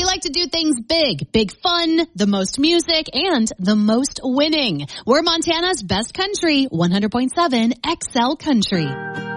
like to do things big. Big fun, the most music, and the most winning. We're Montana's best country, 100.7 XL Country.